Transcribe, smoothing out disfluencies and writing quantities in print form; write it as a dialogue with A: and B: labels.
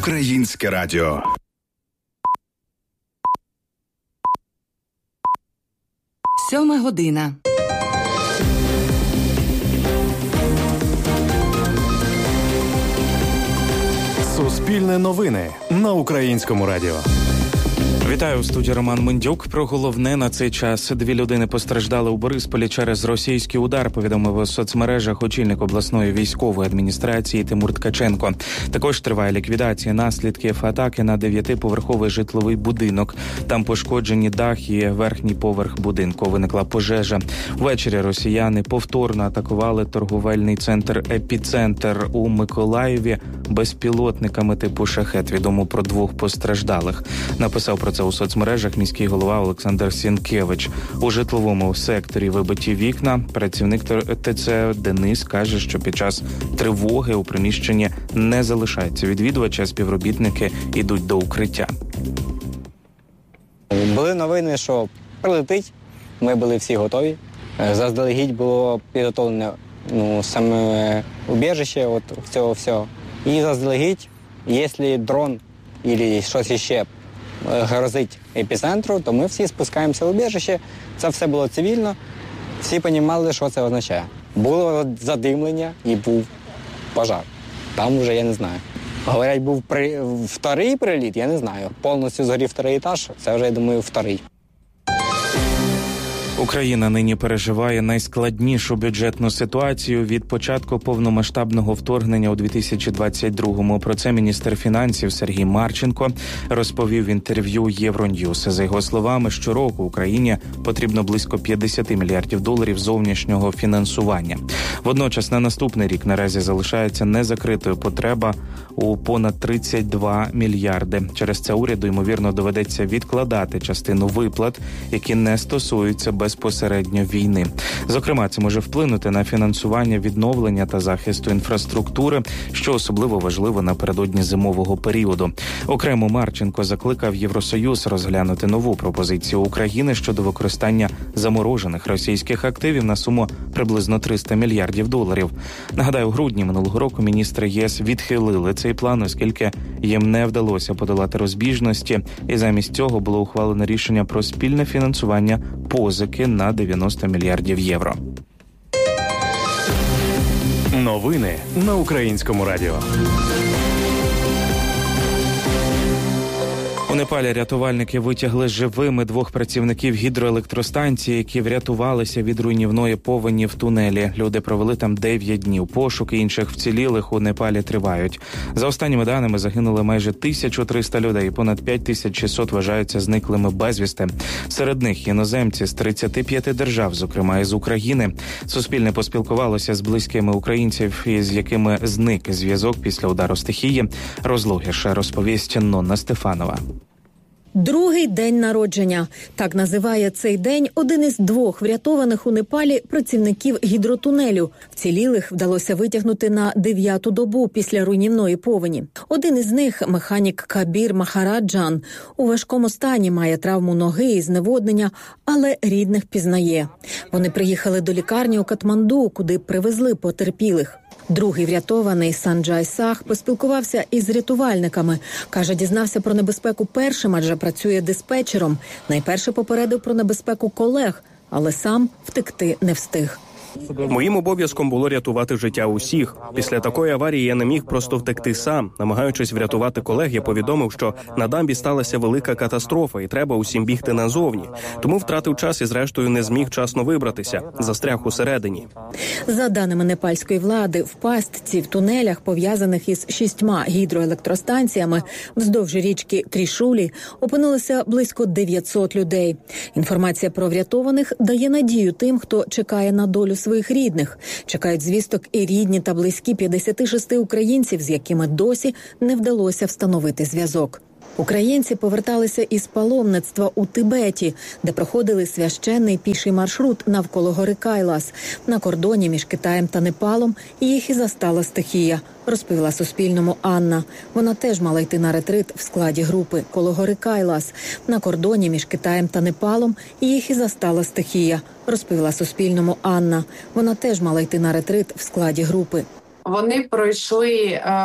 A: Українське радіо.
B: Сьома година.
C: Суспільне новини на Українському радіо.
D: Вітаю, у студії Роман Мендюк. Про головне на цей час. 2 людини постраждали у Борисполі через російський удар, повідомив у соцмережах очільник обласної військової адміністрації Тимур Ткаченко. Також триває ліквідація наслідків атаки на 9-поверховий житловий будинок. Там пошкоджені дах і верхній поверх будинку. Виникла пожежа. Ввечері росіяни повторно атакували торговельний центр «Епіцентр» у Миколаєві безпілотниками типу «Шахет». Відомо про 2 постраждалих. Написав про це у соцмережах міський голова Олександр Сінкевич. У житловому секторі вибиті вікна. Працівник ТЦ Денис каже, що під час тривоги у приміщенні не залишається відвідувача, співробітники йдуть до укриття.
E: Були новини, що прилетить. Ми були всі готові. Заздалегідь було підготовлене саме убіжище от цього всього. І заздалегідь, якщо дрон або щось ще грозить епіцентру, то ми всі спускаємося в убіжище. Це все було цивільно, всі розуміли, що це означає. Було задимлення і був пожар. Там вже я не знаю. Говорять, був вторий приліт, я не знаю. Повністю згорів 2-й етаж, це вже, я думаю, 2-й.
D: Україна нині переживає найскладнішу бюджетну ситуацію від початку повномасштабного вторгнення у 2022-му. Про це міністр фінансів Сергій Марченко розповів в інтерв'ю Євроньюз. За його словами, щороку Україні потрібно близько $50 мільярдів зовнішнього фінансування. Водночас на наступний рік наразі залишається незакритою потреба у понад 32 мільярди. Через це уряду, ймовірно, доведеться відкладати частину виплат, які не стосуються безпосередньо війни. Зокрема, це може вплинути на фінансування відновлення та захисту інфраструктури, що особливо важливо напередодні зимового періоду. Окремо Марченко закликав Євросоюз розглянути нову пропозицію України щодо використання заморожених російських активів на суму приблизно $300 мільярдів. Нагадаю, у грудні минулого року міністри ЄС відхилили цей план, оскільки їм не вдалося подолати розбіжності, і замість цього було ухвалено рішення про спільне фінансування позики на $90 мільярдів.
C: Новини на Українському радіо.
D: У Непалі рятувальники витягли живими 2 працівників гідроелектростанції, які врятувалися від руйнівної повені в тунелі. Люди провели там 9 днів. Пошуки інших вцілілих у Непалі тривають. За останніми даними загинули майже 1300 людей, понад 5600 вважаються зниклими безвісти. Серед них іноземці з 35 держав, зокрема із України. Суспільне поспілкувалося з близькими українців, із якими зник зв'язок після удару стихії. Розлогіше розповість Нонна Стефанова.
F: Другий день народження. Так називає цей день один із 2 врятованих у Непалі працівників гідротунелю. Вцілілих вдалося витягнути на 9-ту добу після руйнівної повені. Один із них, механік Кабір Махараджан, у важкому стані, має травму ноги і зневоднення, але рідних пізнає. Вони приїхали до лікарні у Катманду, куди привезли потерпілих. Другий врятований Санджай Сах поспілкувався із рятувальниками. Каже, дізнався про небезпеку першим, адже працює диспетчером. Найперше попередив про небезпеку колег, але сам втекти не встиг.
G: Моїм обов'язком було рятувати життя усіх. Після такої аварії я не міг просто втекти сам. Намагаючись врятувати колег, я повідомив, що на дамбі сталася велика катастрофа і треба усім бігти назовні. Тому втратив час і зрештою не зміг вчасно вибратися. Застряг усередині.
F: За даними непальської влади, в пастці в тунелях, пов'язаних із 6 гідроелектростанціями вздовж річки Трішулі, опинилося близько 900 людей. Інформація про врятованих дає надію тим, хто чекає на долю своїх рідних. Чекають звісток і рідні та близькі 56 українців, з якими досі не вдалося встановити зв'язок. Українці поверталися із паломництва у Тибеті, де проходили священний піший маршрут навколо гори Кайлас. На кордоні між Китаєм та Непалом їх і застала стихія, розповіла Суспільному Анна. Вона теж мала йти на ретрит в складі групи коло гори Кайлас. На кордоні між Китаєм та Непалом їх і застала стихія, розповіла Суспільному Анна. Вона теж мала йти на ретрит в складі групи.
H: Вони пройшли